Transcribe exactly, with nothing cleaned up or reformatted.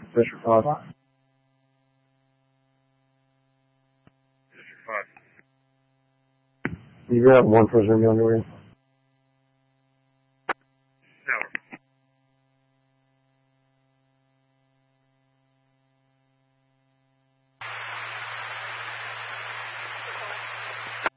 Fisher five. Fisher five. You got one for Zoom on your way.